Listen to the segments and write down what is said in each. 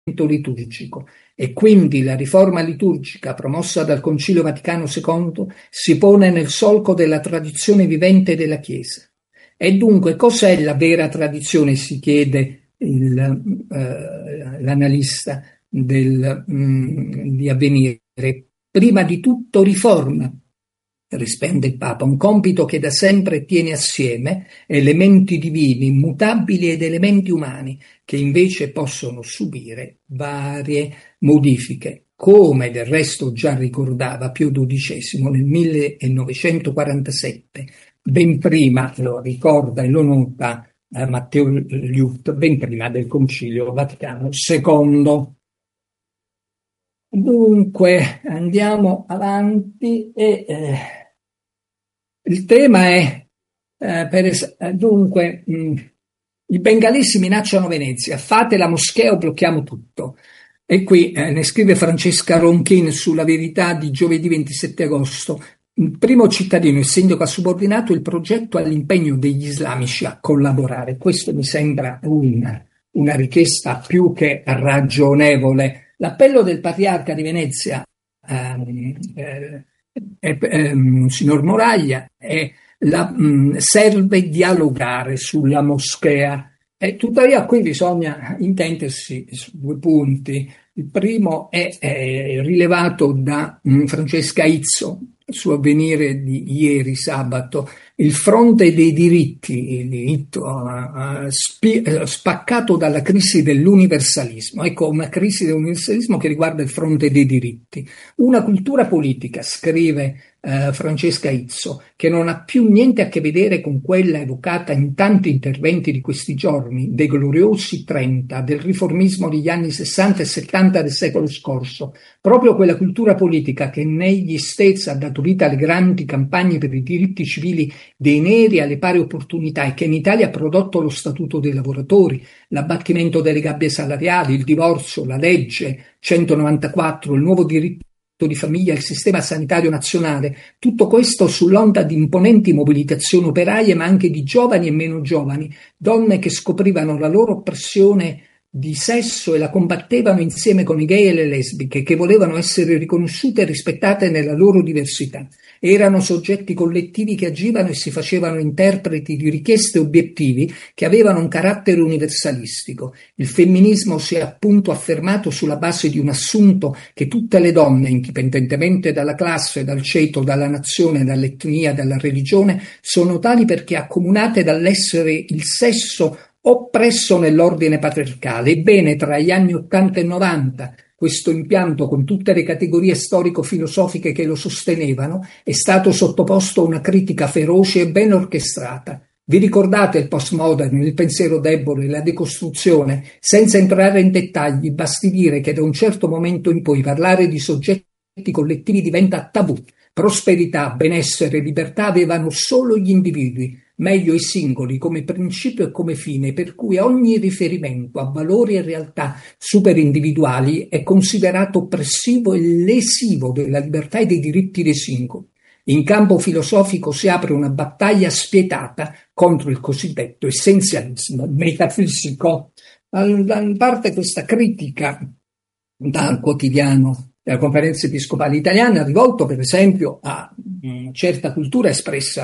liturgico e quindi la riforma liturgica promossa dal Concilio Vaticano II si pone nel solco della tradizione vivente della Chiesa. E dunque cos'è la vera tradizione, si chiede l'analista di Avvenire. Prima di tutto riforma, risponde il Papa, un compito che da sempre tiene assieme elementi divini, immutabili ed elementi umani, che invece possono subire varie modifiche, come del resto già ricordava Pio XII nel 1947, ben prima, lo ricorda e lo nota Matteo Liut, ben prima del Concilio Vaticano II. Dunque andiamo avanti e il tema è dunque i bengalesi minacciano Venezia, fate la moschea o blocchiamo tutto. E qui ne scrive Francesca Ronchin sulla Verità di giovedì 27 agosto. Il primo cittadino, il sindaco ha subordinato il progetto all'impegno degli islamici a collaborare. Questo mi sembra una richiesta più che ragionevole. L'appello del patriarca di Venezia, signor Moraglia, serve dialogare sulla moschea. E tuttavia qui bisogna intendersi su due punti. Il primo è rilevato da Francesca Izzo, su Avvenire di ieri sabato, il fronte dei diritti, spaccato dalla crisi dell'universalismo. Ecco, una crisi dell'universalismo che riguarda il fronte dei diritti. Una cultura politica, scrive Francesca Izzo, che non ha più niente a che vedere con quella evocata in tanti interventi di questi giorni, dei gloriosi 30, del riformismo degli anni 60 e 70 del secolo scorso, proprio quella cultura politica che negli States ha dato vita alle grandi campagne per i diritti civili dei neri alle pari opportunità e che in Italia ha prodotto lo Statuto dei lavoratori, l'abbattimento delle gabbie salariali, il divorzio, la legge 194, il nuovo diritto di famiglia, il sistema sanitario nazionale, tutto questo sull'onda di imponenti mobilitazioni operaie, ma anche di giovani e meno giovani, donne che scoprivano la loro oppressione di sesso e la combattevano insieme con i gay e le lesbiche, che volevano essere riconosciute e rispettate nella loro diversità. Erano soggetti collettivi che agivano e si facevano interpreti di richieste e obiettivi che avevano un carattere universalistico. Il femminismo si è appunto affermato sulla base di un assunto che tutte le donne, indipendentemente dalla classe, dal ceto, dalla nazione, dall'etnia, dalla religione, sono tali perché accomunate dall'essere il sesso oppresso nell'ordine patriarcale. Ebbene, tra gli anni 80 e 90, questo impianto, con tutte le categorie storico-filosofiche che lo sostenevano, è stato sottoposto a una critica feroce e ben orchestrata. Vi ricordate il postmodern, il pensiero debole, la decostruzione? Senza entrare in dettagli, basti dire che da un certo momento in poi parlare di soggetti collettivi diventa tabù. Prosperità, benessere, libertà avevano solo gli individui, meglio i singoli, come principio e come fine, per cui ogni riferimento a valori e realtà superindividuali è considerato oppressivo e lesivo della libertà e dei diritti dei singoli. In campo filosofico si apre una battaglia spietata contro il cosiddetto essenzialismo metafisico. In parte questa critica dal quotidiano della Conferenza Episcopale Italiana, rivolto per esempio a certa cultura espressa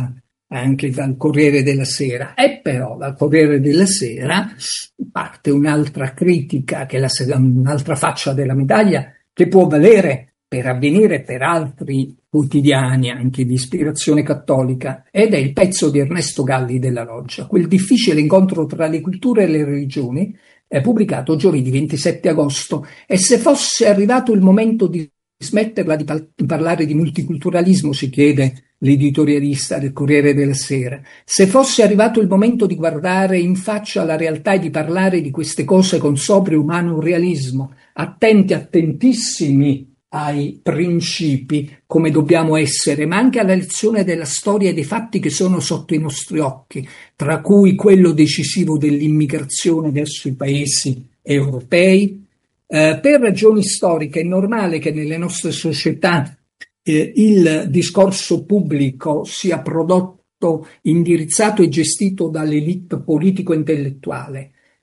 anche dal Corriere della Sera. E però dal Corriere della Sera parte un'altra critica, che è un'altra faccia della medaglia, che può valere per Avvenire per altri quotidiani anche di ispirazione cattolica, ed è il pezzo di Ernesto Galli della Loggia, quel difficile incontro tra le culture e le religioni, è pubblicato giovedì 27 agosto. E se fosse arrivato il momento di smetterla di parlare di multiculturalismo, si chiede l'editorialista del Corriere della Sera, se fosse arrivato il momento di guardare in faccia la realtà e di parlare di queste cose con sobrio umano realismo, attentissimi ai principi come dobbiamo essere, ma anche alla lezione della storia e dei fatti che sono sotto i nostri occhi, tra cui quello decisivo dell'immigrazione verso i paesi europei. Per ragioni storiche è normale che nelle nostre società il discorso pubblico sia prodotto, indirizzato e gestito dall'elite politico-intellettuale.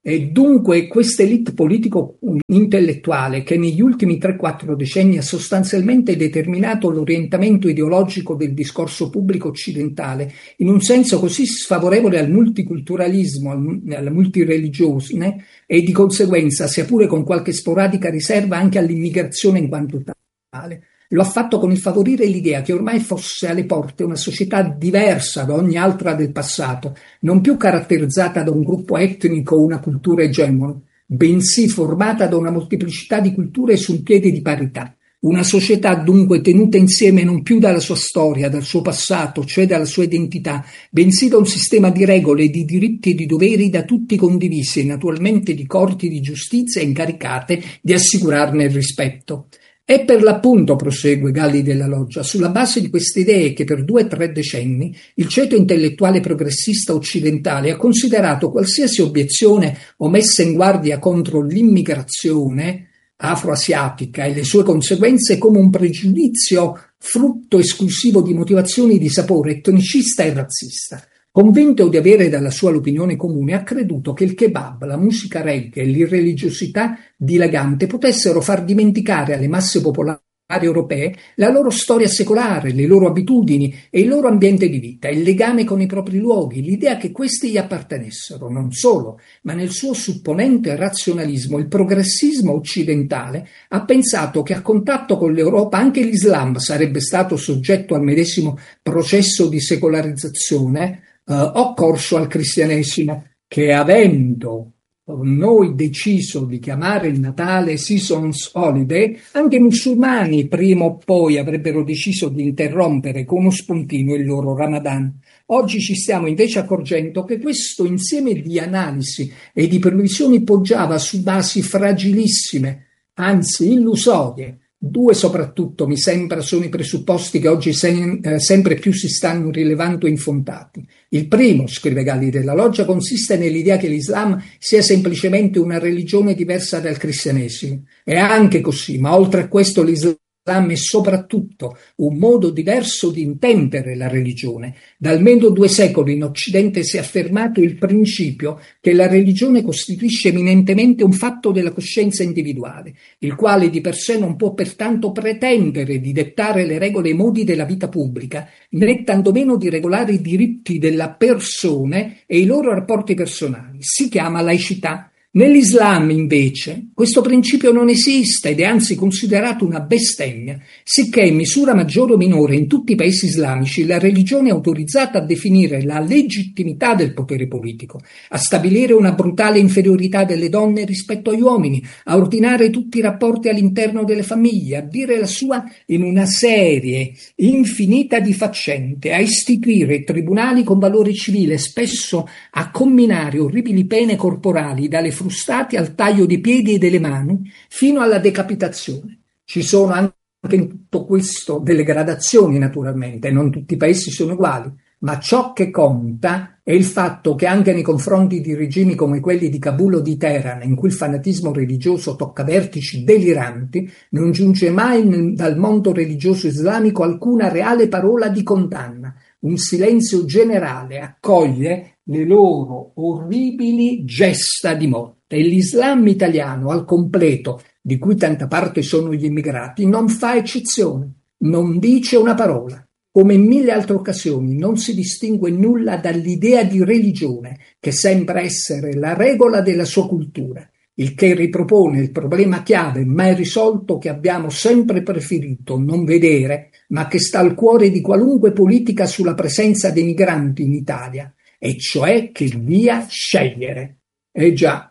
E dunque questa elite politico-intellettuale che negli ultimi 3-4 decenni ha sostanzialmente determinato l'orientamento ideologico del discorso pubblico occidentale in un senso così sfavorevole al multiculturalismo, alla multireligione e di conseguenza, sia pure con qualche sporadica riserva, anche all'immigrazione in quanto tale. Lo ha fatto con il favorire l'idea che ormai fosse alle porte una società diversa da ogni altra del passato, non più caratterizzata da un gruppo etnico o una cultura egemone, bensì formata da una molteplicità di culture su un piede di parità. Una società dunque tenuta insieme non più dalla sua storia, dal suo passato, cioè dalla sua identità, bensì da un sistema di regole, di diritti e di doveri da tutti condivisi e naturalmente di corti di giustizia incaricate di assicurarne il rispetto. È per l'appunto, prosegue Galli della Loggia, sulla base di queste idee che per 2 o 3 decenni il ceto intellettuale progressista occidentale ha considerato qualsiasi obiezione o messa in guardia contro l'immigrazione afroasiatica e le sue conseguenze come un pregiudizio frutto esclusivo di motivazioni di sapore etnicista e razzista. Convinto di avere dalla sua l'opinione comune, ha creduto che il kebab, la musica reggae e l'irreligiosità dilagante potessero far dimenticare alle masse popolari europee la loro storia secolare, le loro abitudini e il loro ambiente di vita, il legame con i propri luoghi, l'idea che questi gli appartenessero. Non solo, ma nel suo supponente razionalismo il progressismo occidentale ha pensato che a contatto con l'Europa anche l'Islam sarebbe stato soggetto al medesimo processo di secolarizzazione occorso al cristianesimo, che avendo noi deciso di chiamare il Natale Seasons Holiday, anche i musulmani prima o poi avrebbero deciso di interrompere con uno spuntino il loro Ramadan. Oggi ci stiamo invece accorgendo che questo insieme di analisi e di previsioni poggiava su basi fragilissime, anzi illusorie. 2 soprattutto, mi sembra, sono i presupposti che oggi sempre più si stanno rilevando infondati. Il primo, scrive Galli della Loggia, consiste nell'idea che l'Islam sia semplicemente una religione diversa dal cristianesimo. È anche così, ma oltre a questo l'Islam è soprattutto un modo diverso di intendere la religione. Da almeno 2 secoli in Occidente si è affermato il principio che la religione costituisce eminentemente un fatto della coscienza individuale, il quale di per sé non può pertanto pretendere di dettare le regole e i modi della vita pubblica, né tantomeno di regolare i diritti della persone e i loro rapporti personali. Si chiama laicità. Nell'Islam, invece, questo principio non esiste ed è anzi considerato una bestemmia, sicché in misura maggiore o minore in tutti i paesi islamici la religione è autorizzata a definire la legittimità del potere politico, a stabilire una brutale inferiorità delle donne rispetto agli uomini, a ordinare tutti i rapporti all'interno delle famiglie, a dire la sua in una serie infinita di faccende, a istituire tribunali con valore civile, spesso a comminare orribili pene corporali dalle frustati al taglio di piedi e delle mani fino alla decapitazione. Ci sono anche in tutto questo delle gradazioni, naturalmente, non tutti i paesi sono uguali, ma ciò che conta è il fatto che anche nei confronti di regimi come quelli di Kabul o di Teheran, in cui il fanatismo religioso tocca vertici deliranti, non giunge mai dal mondo religioso islamico alcuna reale parola di condanna. Un silenzio generale accoglie le loro orribili gesta di morte. E l'Islam italiano al completo, di cui tanta parte sono gli immigrati, non fa eccezione, non dice una parola. Come in 1000 altre occasioni non si distingue nulla dall'idea di religione, che sembra essere la regola della sua cultura, il che ripropone il problema chiave mai risolto che abbiamo sempre preferito non vedere, ma che sta al cuore di qualunque politica sulla presenza dei migranti in Italia, e cioè che via scegliere. Già,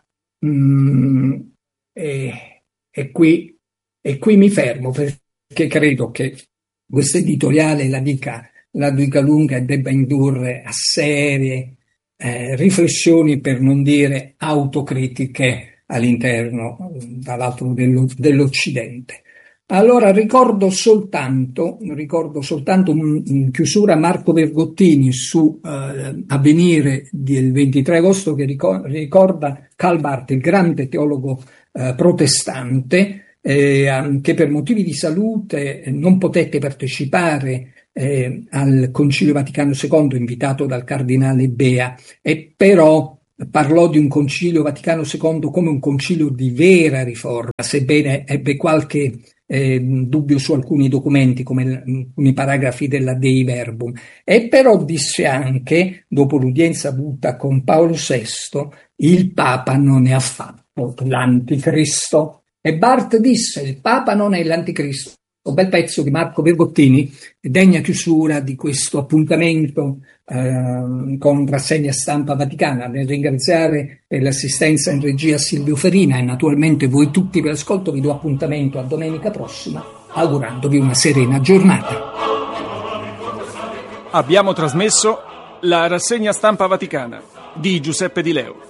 e qui mi fermo, perché credo che questo editoriale la dica lunga e debba indurre a serie riflessioni, per non dire autocritiche, all'interno, dall'altro, dell'Occidente. Allora ricordo soltanto in chiusura Marco Vergottini su Avvenire del 23 agosto, che ricorda Karl Barth, il grande teologo protestante, che per motivi di salute non potette partecipare al Concilio Vaticano II, invitato dal cardinale Bea, e però parlò di un Concilio Vaticano II come un concilio di vera riforma, sebbene ebbe qualche dubbio su alcuni documenti, come alcuni paragrafi della Dei Verbum. E però disse anche, dopo l'udienza avuta con Paolo VI, il Papa non è affatto l'Anticristo. E Barth disse, il Papa non è l'Anticristo. Un bel pezzo di Marco Vergottini, degna chiusura di questo appuntamento con Rassegna Stampa Vaticana. Nel ringraziare per l'assistenza in regia Silvio Ferina e naturalmente voi tutti per l'ascolto, vi do appuntamento a domenica prossima, augurandovi una serena giornata. Abbiamo trasmesso la Rassegna Stampa Vaticana di Giuseppe Di Leo.